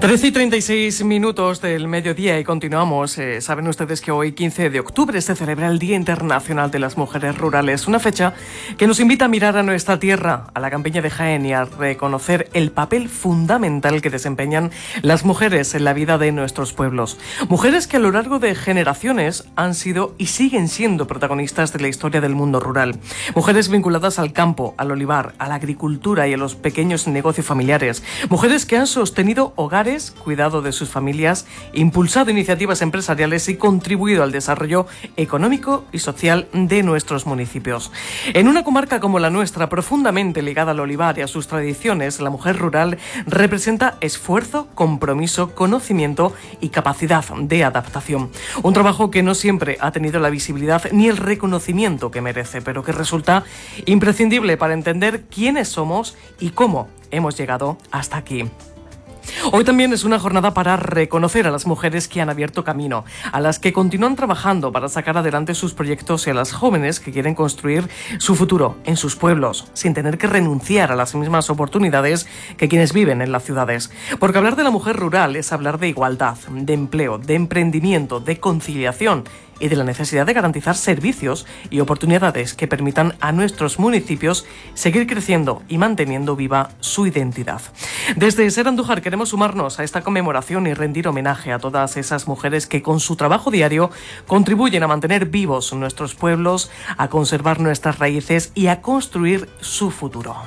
13:36 del mediodía y continuamos. Saben ustedes que hoy, 15 de octubre, se celebra el Día Internacional de las Mujeres Rurales, una fecha que nos invita a mirar a nuestra tierra, a la campiña de Jaén, y a reconocer el papel fundamental que desempeñan las mujeres en la vida de nuestros pueblos. Mujeres que a lo largo de generaciones han sido y siguen siendo protagonistas de la historia del mundo rural. Mujeres vinculadas al campo, al olivar, a la agricultura y a los pequeños negocios familiares. Mujeres que han sostenido hogares, cuidado de sus familias, impulsado iniciativas empresariales y contribuido al desarrollo económico y social de nuestros municipios. En una comarca como la nuestra, profundamente ligada al olivar y a sus tradiciones, la mujer rural representa esfuerzo, compromiso, conocimiento y capacidad de adaptación. Un trabajo que no siempre ha tenido la visibilidad ni el reconocimiento que merece, pero que resulta imprescindible para entender quiénes somos y cómo hemos llegado hasta aquí. Hoy también es una jornada para reconocer a las mujeres que han abierto camino, a las que continúan trabajando para sacar adelante sus proyectos y a las jóvenes que quieren construir su futuro en sus pueblos, sin tener que renunciar a las mismas oportunidades que quienes viven en las ciudades. Porque hablar de la mujer rural es hablar de igualdad, de empleo, de emprendimiento, de conciliación y de la necesidad de garantizar servicios y oportunidades que permitan a nuestros municipios seguir creciendo y manteniendo viva su identidad. Desde Ser Andújar queremos sumarnos a esta conmemoración y rendir homenaje a todas esas mujeres que con su trabajo diario contribuyen a mantener vivos nuestros pueblos, a conservar nuestras raíces y a construir su futuro.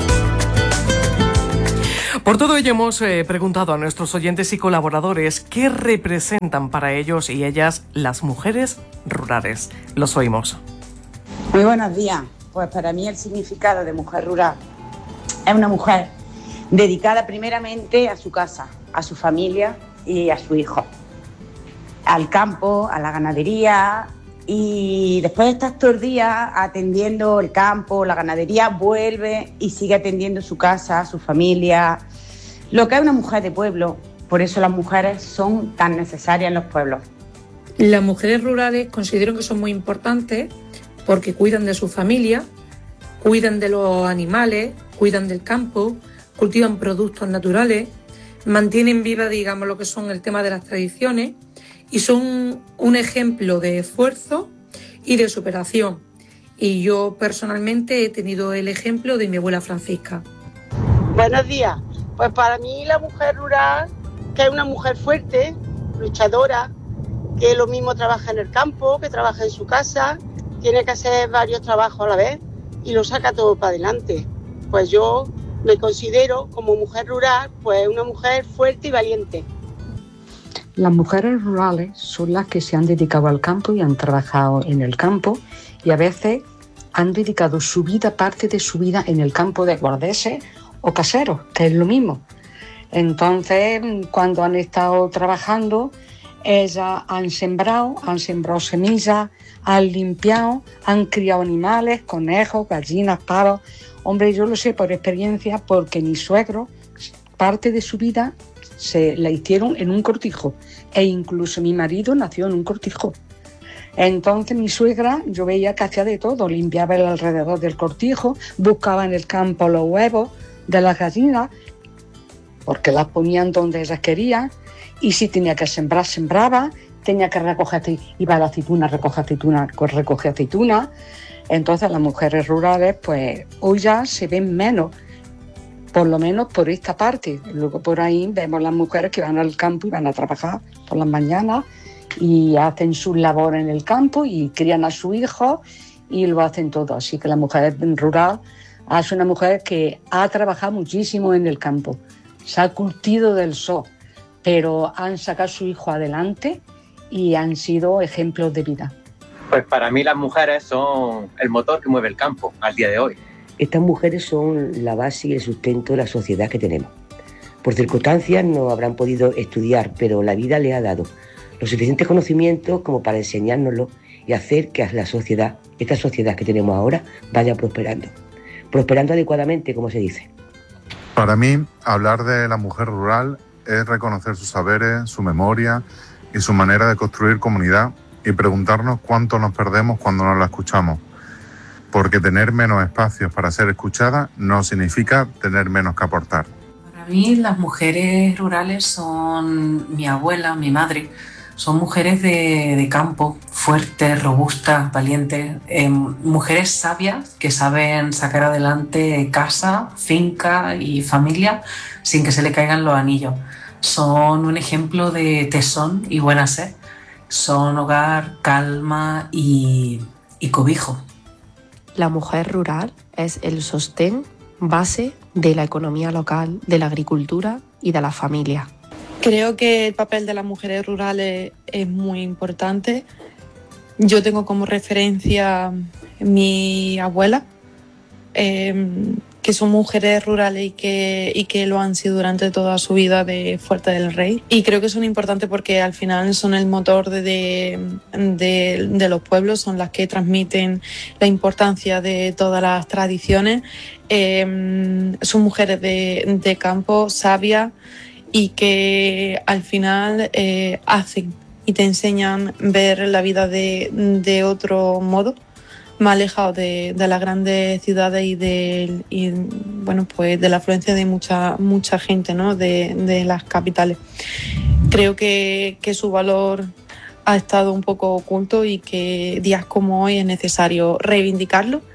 Por todo ello hemos preguntado a nuestros oyentes y colaboradores qué representan para ellos y ellas las mujeres rurales. Los oímos. Muy buenos días. Pues para mí el significado de mujer rural es una mujer dedicada primeramente a su casa, a su familia y a su hijo, al campo, a la ganadería, y después de estar todos los días atendiendo el campo, la ganadería, vuelve y sigue atendiendo su casa, su familia, lo que es una mujer de pueblo. Por eso las mujeres son tan necesarias en los pueblos. Las mujeres rurales considero que son muy importantes porque cuidan de su familia, cuidan de los animales, cuidan del campo, cultivan productos naturales, mantienen viva, digamos, lo que son el tema de las tradiciones y son un ejemplo de esfuerzo y de superación. Y yo personalmente he tenido el ejemplo de mi abuela Francisca. Buenos días. Pues para mí la mujer rural, que es una mujer fuerte, luchadora, que lo mismo trabaja en el campo, que trabaja en su casa, tiene que hacer varios trabajos a la vez y lo saca todo para adelante. Pues yo me considero como mujer rural, pues una mujer fuerte y valiente. Las mujeres rurales son las que se han dedicado al campo y han trabajado en el campo y a veces han dedicado su vida, parte de su vida en el campo de guardeses o caseros, que es lo mismo. Entonces, cuando han estado trabajando, ellas han sembrado semillas, han limpiado, han criado animales, conejos, gallinas, pavos. Hombre, yo lo sé por experiencia, porque mi suegro, parte de su vida se la hicieron en un cortijo, e incluso mi marido nació en un cortijo. Entonces mi suegra, yo veía que hacía de todo, limpiaba el alrededor del cortijo, buscaba en el campo los huevos de las gallinas, porque las ponían donde ellas querían, y si tenía que sembrar, sembraba, tenía que recoger, iba a la aceituna, recoge aceituna. Entonces las mujeres rurales, pues hoy ya se ven menos, por lo menos por esta parte. Luego por ahí vemos las mujeres que van al campo y van a trabajar por las mañanas y hacen su labor en el campo y crían a su hijo y lo hacen todo. Así que la mujer rural es una mujer que ha trabajado muchísimo en el campo, se ha curtido del sol, pero han sacado a su hijo adelante y han sido ejemplos de vida. Pues para mí las mujeres son el motor que mueve el campo al día de hoy. Estas mujeres son la base y el sustento de la sociedad que tenemos. Por circunstancias no habrán podido estudiar, pero la vida les ha dado los suficientes conocimientos como para enseñárnoslo y hacer que la sociedad, esta sociedad que tenemos ahora, vaya prosperando adecuadamente, como se dice. Para mí, hablar de la mujer rural es reconocer sus saberes, su memoria y su manera de construir comunidad y preguntarnos cuánto nos perdemos cuando no la escuchamos. Porque tener menos espacios para ser escuchada no significa tener menos que aportar. Para mí las mujeres rurales son mi abuela, mi madre, son mujeres de campo, fuertes, robustas, valientes, mujeres sabias que saben sacar adelante casa, finca y familia sin que se le caigan los anillos. Son un ejemplo de tesón y buena sed. Son hogar, calma y cobijo. La mujer rural es el sostén base de la economía local, de la agricultura y de la familia. Creo que el papel de las mujeres rurales es muy importante. Yo tengo como referencia mi abuela, que son mujeres rurales y que lo han sido durante toda su vida de Fuerte del Rey. Y creo que son importantes porque al final son el motor de los pueblos, son las que transmiten la importancia de todas las tradiciones. Son mujeres de campo, sabias, y que al final hacen y te enseñan ver la vida de otro modo, más alejado de las grandes ciudades y bueno, pues de la afluencia de mucha gente, ¿no? de las capitales. Creo que su valor ha estado un poco oculto y que días como hoy es necesario reivindicarlo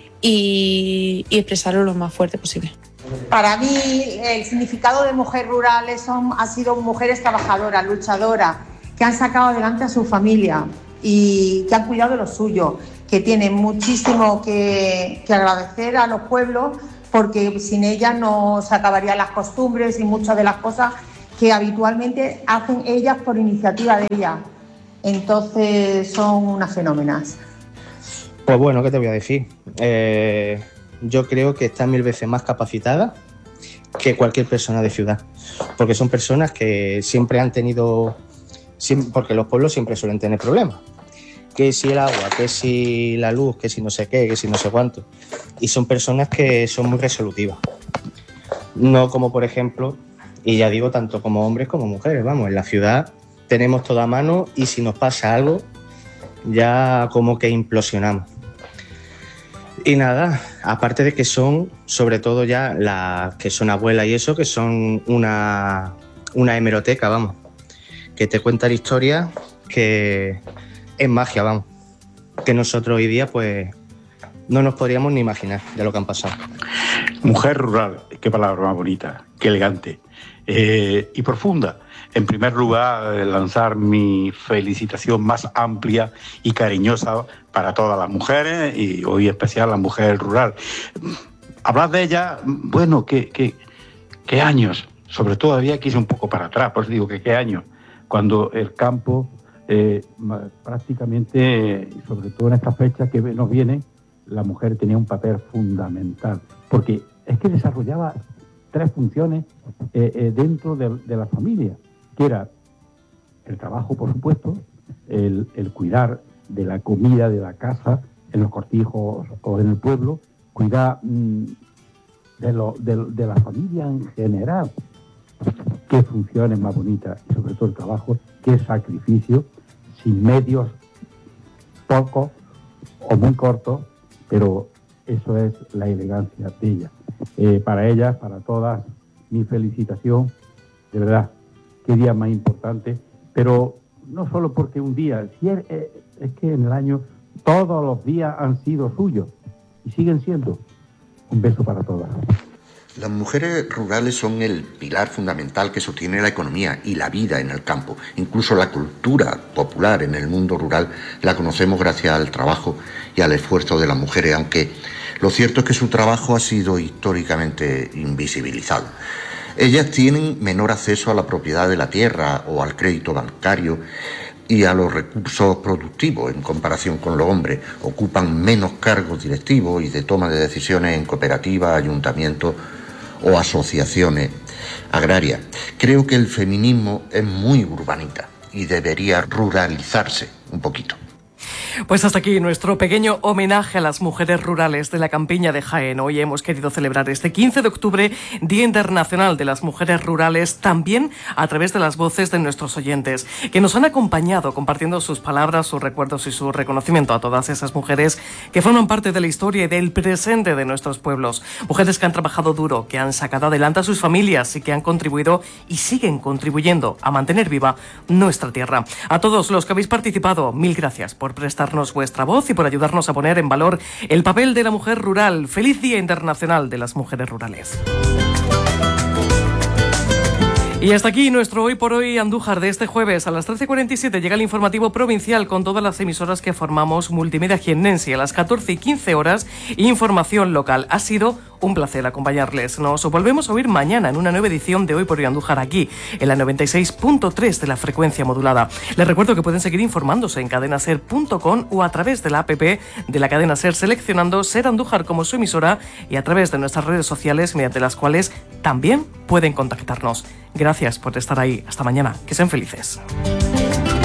y expresarlo lo más fuerte posible. Para mí el significado de mujer rural ha sido mujeres trabajadoras, luchadoras, que han sacado adelante a su familia y que han cuidado de lo suyo, que tienen muchísimo que agradecer a los pueblos, porque sin ellas no se acabarían las costumbres y muchas de las cosas que habitualmente hacen ellas por iniciativa de ellas. Entonces son unas fenómenas. Pues bueno, ¿qué te voy a decir? Yo creo que están 1000 veces más capacitadas que cualquier persona de ciudad, porque son personas que siempre han tenido, porque los pueblos siempre suelen tener problemas, que si el agua, que si la luz, que si no sé qué, que si no sé cuánto, y son personas que son muy resolutivas, no como por ejemplo, y ya digo tanto como hombres como mujeres, vamos, en la ciudad tenemos todo a mano y si nos pasa algo ya como que implosionamos. Y nada, aparte de que son, sobre todo ya las que son abuelas y eso, que son una hemeroteca, vamos, que te cuenta la historia, que es magia, vamos, que nosotros hoy día pues no nos podríamos ni imaginar de lo que han pasado. Mujer rural, qué palabra más bonita, qué elegante y profunda. En primer lugar, lanzar mi felicitación más amplia y cariñosa para todas las mujeres y hoy en especial la mujer rural. Hablar de ella, bueno, qué años, sobre todo había que irse un poco para atrás, por eso digo que qué años, cuando el campo prácticamente, sobre todo en estas fechas que nos vienen, la mujer tenía un papel fundamental, porque es que desarrollaba 3 funciones dentro de la familia, que era el trabajo, por supuesto, el cuidar de la comida, de la casa, en los cortijos o en el pueblo, cuidar de la familia en general. Qué funciones más bonitas, y sobre todo el trabajo, qué sacrificio, sin medios pocos o muy cortos, pero eso es la elegancia de ella. Para ellas, para todas, mi felicitación, de verdad. Qué día más importante, pero no solo porque un día, es que en el año todos los días han sido suyos y siguen siendo. Un beso para todas. Las mujeres rurales son el pilar fundamental que sostiene la economía y la vida en el campo. Incluso la cultura popular en el mundo rural la conocemos gracias al trabajo y al esfuerzo de las mujeres, aunque lo cierto es que su trabajo ha sido históricamente invisibilizado. Ellas tienen menor acceso a la propiedad de la tierra o al crédito bancario y a los recursos productivos en comparación con los hombres. Ocupan menos cargos directivos y de toma de decisiones en cooperativas, ayuntamientos o asociaciones agrarias. Creo que el feminismo es muy urbanita y debería ruralizarse un poquito. Pues hasta aquí nuestro pequeño homenaje a las mujeres rurales de la campiña de Jaén. Hoy hemos querido celebrar este 15 de octubre, Día Internacional de las Mujeres Rurales, también a través de las voces de nuestros oyentes, que nos han acompañado compartiendo sus palabras, sus recuerdos y su reconocimiento a todas esas mujeres que forman parte de la historia y del presente de nuestros pueblos. Mujeres que han trabajado duro, que han sacado adelante a sus familias y que han contribuido y siguen contribuyendo a mantener viva nuestra tierra. A todos los que habéis participado, mil gracias por prestarnos vuestra voz y por ayudarnos a poner en valor el papel de la mujer rural. ¡Feliz Día Internacional de las Mujeres Rurales! Y hasta aquí nuestro Hoy por Hoy Andújar de este jueves. A las 13:47 llega el informativo provincial con todas las emisoras que formamos Multimedia Jiennense. A las 14:15 horas, información local. Ha sido un placer acompañarles. Nos volvemos a oír mañana en una nueva edición de Hoy por Hoy Andújar aquí, en la 96.3 de la frecuencia modulada. Les recuerdo que pueden seguir informándose en cadenaser.com o a través de la app de la cadena Ser, seleccionando Ser Andújar como su emisora y a través de nuestras redes sociales, mediante las cuales también pueden contactarnos. Gracias por estar ahí. Hasta mañana. Que sean felices.